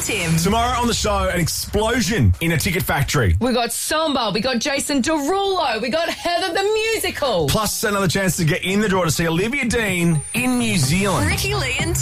and Tim. Tomorrow on the show, an explosion in a ticket factory. We got Samba, we got Jason Derulo, we got Heather the Musical. Plus another chance to get in the door to see Olivia Dean in New Zealand. Ricky Lee and Tim.